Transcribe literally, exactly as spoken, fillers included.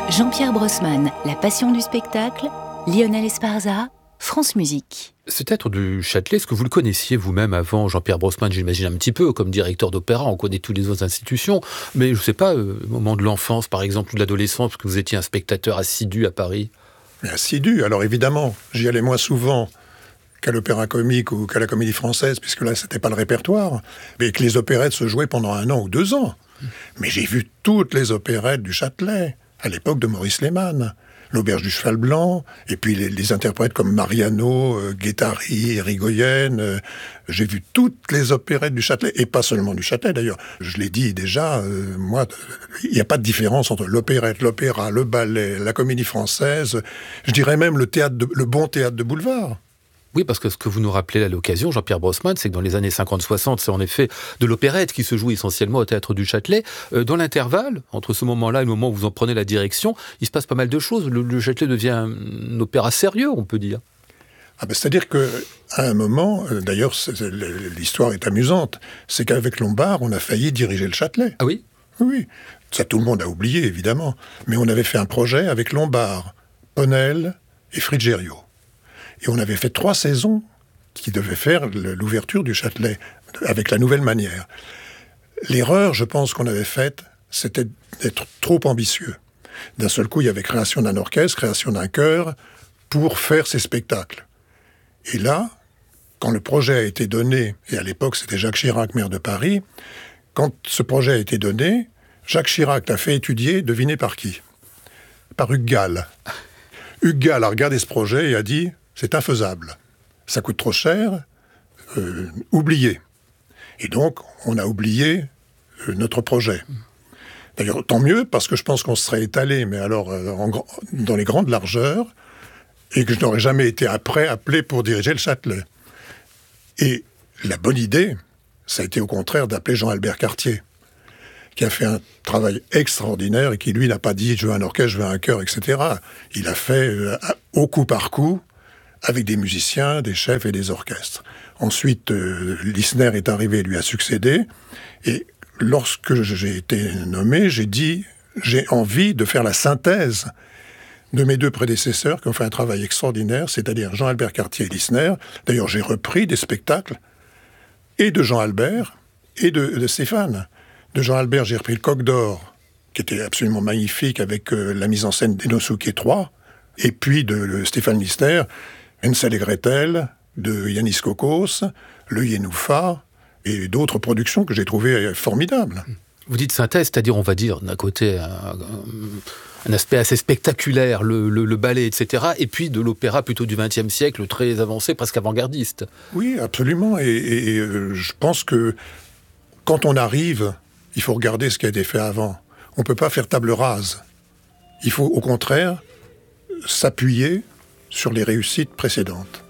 Jean-Pierre Brossman, La passion du spectacle, Lionel Esparza, France Musique. Ce théâtre du Châtelet, est-ce que vous le connaissiez vous-même avant Jean-Pierre Brossman, j'imagine un petit peu, comme directeur d'opéra, on connaît toutes les autres institutions, mais je ne sais pas, euh, au moment de l'enfance par exemple, ou de l'adolescence, parce que vous étiez un spectateur assidu à Paris. Mais assidu, alors évidemment, j'y allais moins souvent qu'à l'opéra comique ou qu'à la comédie française, puisque là, c'était pas le répertoire, mais que les opérettes se jouaient pendant un an ou deux ans. Mais j'ai vu toutes les opérettes du Châtelet, à l'époque de Maurice Lehmann. L'Auberge du Cheval Blanc, et puis les, les interprètes comme Mariano, euh, Guettari, Irigoyen. Euh, j'ai vu toutes les opérettes du Châtelet, et pas seulement du Châtelet d'ailleurs. Je l'ai dit déjà, euh, moi, il n'y a pas de différence entre l'opérette, l'opéra, le ballet, la comédie française, je dirais même le, théâtre de, le bon théâtre de boulevard. Oui, parce que ce que vous nous rappelez à l'occasion, Jean-Pierre Brossman, c'est que dans les années cinquante soixante, c'est en effet de l'opérette qui se joue essentiellement au Théâtre du Châtelet. Euh, dans l'intervalle, entre ce moment-là et le moment où vous en prenez la direction, il se passe pas mal de choses. Le, le Châtelet devient un opéra sérieux, on peut dire. Ah ben, c'est-à-dire qu'à un moment, euh, d'ailleurs, c'est, l'histoire est amusante, c'est qu'avec Lombard, on a failli diriger le Châtelet. Ah oui ? Oui, ça tout le monde a oublié, évidemment. Mais on avait fait un projet avec Lombard, Ponel et Frigerio. Et on avait fait trois saisons qui devaient faire l'ouverture du Châtelet, avec la nouvelle manière. L'erreur, je pense, qu'on avait faite, c'était d'être trop ambitieux. D'un seul coup, il y avait création d'un orchestre, création d'un chœur, pour faire ces spectacles. Et là, quand le projet a été donné, et à l'époque c'était Jacques Chirac, maire de Paris, quand ce projet a été donné, Jacques Chirac l'a fait étudier, devinez par qui ? Par Hugues Gall. Hugues Gall a regardé ce projet et a dit... c'est infaisable. Ça coûte trop cher, euh, oubliez. Et donc, on a oublié euh, notre projet. D'ailleurs, tant mieux, parce que je pense qu'on se serait étalé, mais alors euh, en, dans les grandes largeurs, et que je n'aurais jamais été après appelé pour diriger le Châtelet. Et la bonne idée, ça a été au contraire d'appeler Jean-Albert Cartier, qui a fait un travail extraordinaire et qui, lui, n'a pas dit « je veux un orchestre, je veux un chœur, et cetera » Il a fait euh, au coup par coup, avec des musiciens, des chefs et des orchestres. Ensuite, euh, Lissner est arrivé, lui a succédé, et lorsque j'ai été nommé, j'ai dit, j'ai envie de faire la synthèse de mes deux prédécesseurs qui ont fait un travail extraordinaire, c'est-à-dire Jean-Albert Cartier et Lissner. D'ailleurs, j'ai repris des spectacles, et de Jean-Albert, et de, de Stéphane. De Jean-Albert, j'ai repris le Coq d'Or, qui était absolument magnifique, avec euh, la mise en scène d'Inosuke trois, et puis de, de Stéphane Lissner, Hansel et Gretel, de Yanis Kokos, Le Yenoufa, et d'autres productions que j'ai trouvées formidables. Vous dites synthèse, c'est-à-dire, on va dire, d'un côté, un, un aspect assez spectaculaire, le, le, le ballet, et cetera, et puis de l'opéra plutôt du vingtième siècle, très avancé, presque avant-gardiste. Oui, absolument, et, et, et euh, je pense que quand on arrive, il faut regarder ce qui a été fait avant. On ne peut pas faire table rase. Il faut, au contraire, s'appuyer sur les réussites précédentes.